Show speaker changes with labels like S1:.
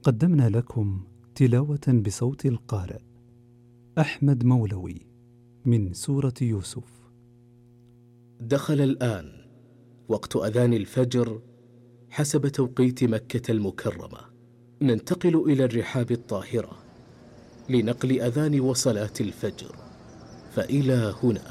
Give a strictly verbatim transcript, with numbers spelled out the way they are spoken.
S1: قدمنا لكم تلاوة بصوت القارئ أحمد مولوي من سورة يوسف.
S2: دخل الآن وقت أذان الفجر حسب توقيت مكة المكرمة. ننتقل إلى الرحاب الطاهرة لنقل أذان وصلاة الفجر، فإلى هنا